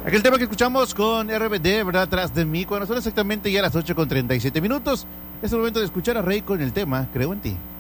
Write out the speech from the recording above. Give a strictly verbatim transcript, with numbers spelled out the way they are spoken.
Aquel tema que escuchamos con R B D, ¿verdad? Atrás de mí, cuando son exactamente ya las ocho con treinta y siete minutos. Es el momento de escuchar a Rey con el tema Creo en ti.